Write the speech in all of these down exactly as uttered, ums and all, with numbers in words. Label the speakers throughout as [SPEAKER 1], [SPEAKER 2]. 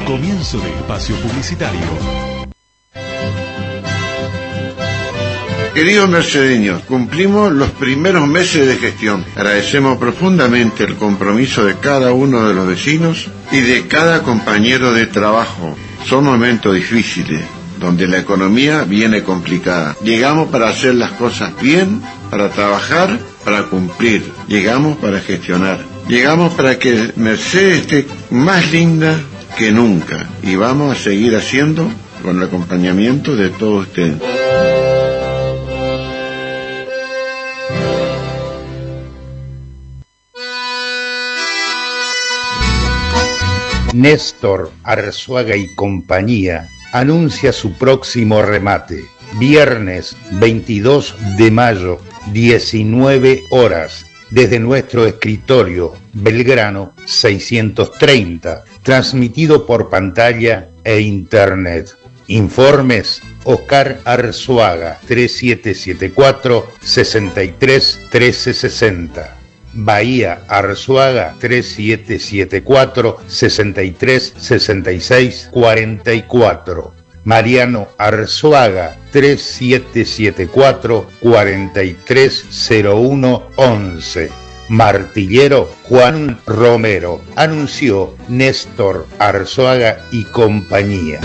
[SPEAKER 1] Comienzo de espacio publicitario.
[SPEAKER 2] Queridos mercedeños, cumplimos los primeros meses de gestión. Agradecemos profundamente el compromiso de cada uno de los vecinos y de cada compañero de trabajo. Son momentos difíciles, donde la economía viene complicada. Llegamos para hacer las cosas bien, para trabajar, para cumplir. Llegamos para gestionar. Llegamos para que Mercedes esté más linda que nunca. Y vamos a seguir haciendo con el acompañamiento de todos ustedes.
[SPEAKER 3] Néstor Arzuaga y compañía anuncia su próximo remate. Viernes veintidós de mayo, diecinueve horas, desde nuestro escritorio Belgrano seiscientos treinta, transmitido por pantalla e internet. Informes: Oscar Arzuaga, tres siete siete cuatro, seis tres uno tres seis cero. Bahía Arzuaga, tres siete siete cuatro, seis tres seis seis cuatro cuatro. Mariano Arzuaga, tres siete siete cuatro, cuatro tres cero uno once. Martillero Juan Romero, anunció Néstor Arzuaga y compañía.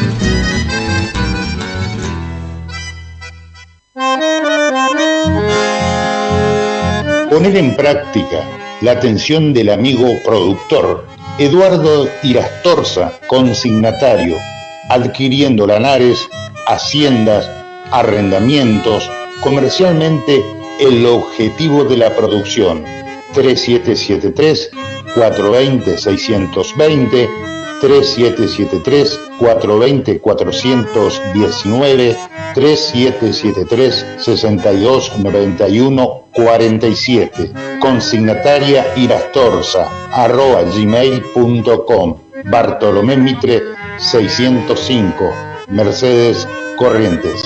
[SPEAKER 3] Poner en práctica la atención del amigo productor Eduardo Irastorza, consignatario, adquiriendo lanares, haciendas, arrendamientos, comercialmente el objetivo de la producción. tres siete siete tres, cuatro dos cero, seis dos cero, tres siete siete tres, cuatro dos cero, cuatro uno nueve, tres siete siete tres, seis dos nueve uno cuatro siete. Consignataria Irastorza, arroba gmail punto com. Bartolomé Mitre seiscientos cinco, Mercedes, Corrientes.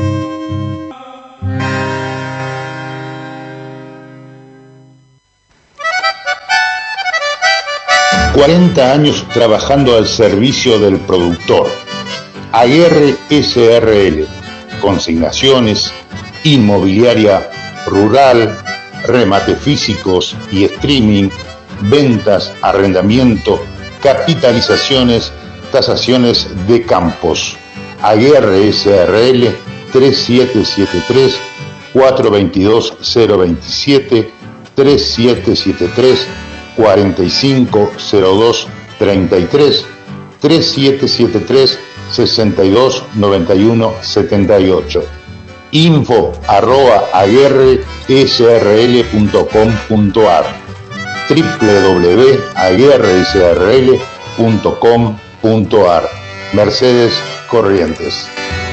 [SPEAKER 3] cuarenta años trabajando al servicio del productor. Aguerre S R L, consignaciones, inmobiliaria rural, remate físicos y streaming, ventas, arrendamiento, capitalizaciones, tasaciones de campos. Aguerre S R L, tres siete siete tres, cuatro dos dos cero dos siete, tres siete siete tres, cuatro cinco cero dos tres tres, tres siete siete tres, seis dos nueve uno siete ocho. Info arroba aguerre s r l punto com punto a r, w w w punto aguerre s r l punto com punto a r. Mercedes, Corrientes.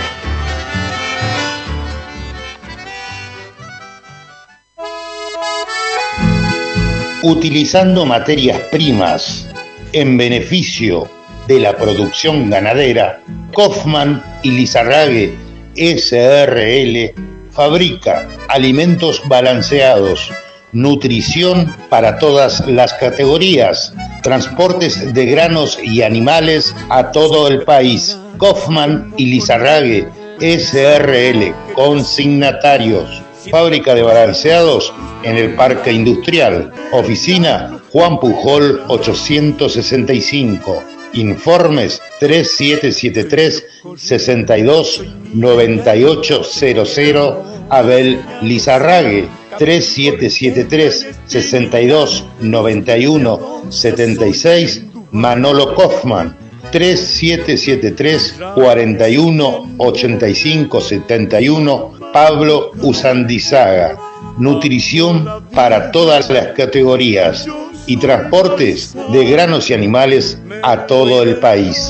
[SPEAKER 3] Utilizando materias primas en beneficio de la producción ganadera, Kaufman y Lizarrague S R L fabrica alimentos balanceados, nutrición para todas las categorías, transportes de granos y animales a todo el país. Kaufman y Lizarrague S R L, consignatarios. Fábrica de balanceados en el Parque Industrial. Oficina Juan Pujol ochocientos sesenta y cinco. Informes tres siete siete tres, seis dos nueve ocho cero cero. Abel Lizarrague tres siete siete tres, seis dos nueve uno siete seis. Manolo Kaufman tres siete siete tres, cuatro uno ocho cinco siete uno. Pablo Usandizaga, nutrición para todas las categorías y transportes de granos y animales a todo el país.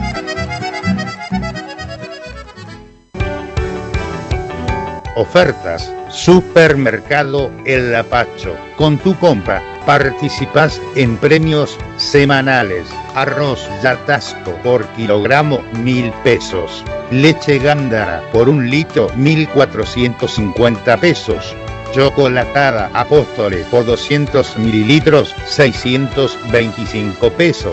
[SPEAKER 3] Ofertas. Supermercado El Lapacho. Con tu compra participás en premios semanales. Arroz Yatasco por kilogramo, mil pesos. Leche Gándara por un litro, mil cuatrocientos cincuenta pesos. Chocolatada Apóstoles por doscientos mililitros, seiscientos veinticinco pesos.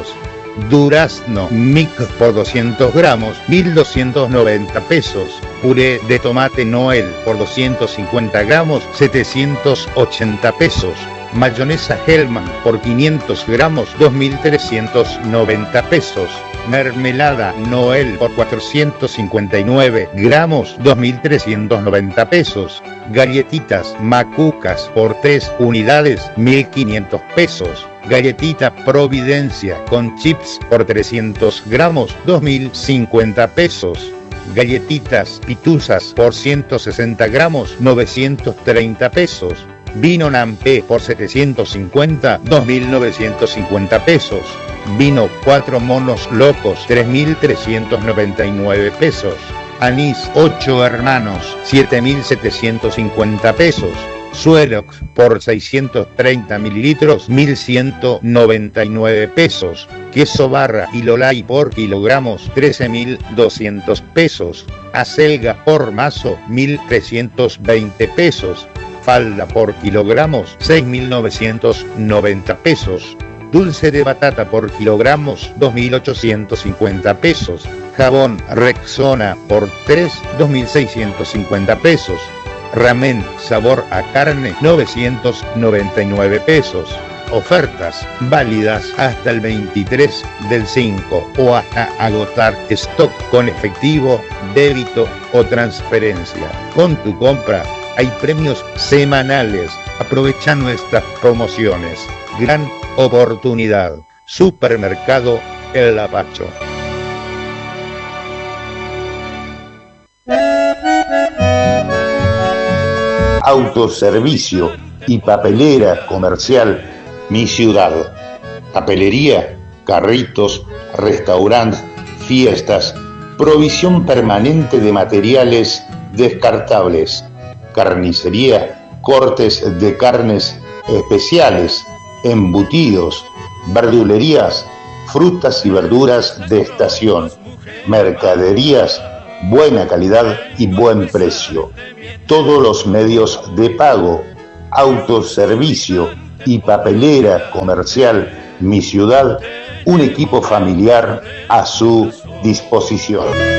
[SPEAKER 3] Durazno mix por doscientos gramos, mil doscientos noventa pesos. Puré de tomate Noel por doscientos cincuenta gramos, setecientos ochenta pesos. Mayonesa Hellman por quinientos gramos, dos mil trescientos noventa pesos. Mermelada Noel por cuatrocientos cincuenta y nueve gramos, dos mil trescientos noventa pesos. Galletitas Macucas por tres unidades, mil quinientos pesos. Galletita Providencia con chips por trescientos gramos, dos mil cincuenta pesos. Galletitas Pituzas por ciento sesenta gramos, novecientos treinta pesos. Vino Nampé por setecientos cincuenta, dos mil novecientos cincuenta pesos. Vino Cuatro Monos Locos, tres mil trescientos noventa y nueve pesos. Anís Ocho Hermanos, siete mil setecientos cincuenta pesos. Suerox por seiscientos treinta mililitros, mil ciento noventa y nueve pesos. Queso Barra y Lolay por kilogramos, trece mil doscientos pesos. Acelga por mazo, mil trescientos veinte pesos. Falda por kilogramos, seis mil novecientos noventa pesos. Dulce de batata por kilogramos, dos mil ochocientos cincuenta pesos. Jabón Rexona por tres, dos mil seiscientos cincuenta pesos. Ramen sabor a carne, novecientos noventa y nueve pesos. Ofertas válidas hasta el veintitrés del cinco o hasta agotar stock con efectivo, débito o transferencia. Con tu compra hay premios semanales. Aprovecha nuestras promociones. Gran oportunidad. Supermercado El Lapacho. Autoservicio y papelera comercial Mi Ciudad. Papelería, carritos, restaurant, fiestas, provisión permanente de materiales descartables, carnicería, cortes de carnes especiales, embutidos, verdulerías, frutas y verduras de estación, mercaderías, buena calidad y buen precio. Todos los medios de pago, autoservicio y papelera comercial Mi Ciudad, un equipo familiar a su disposición.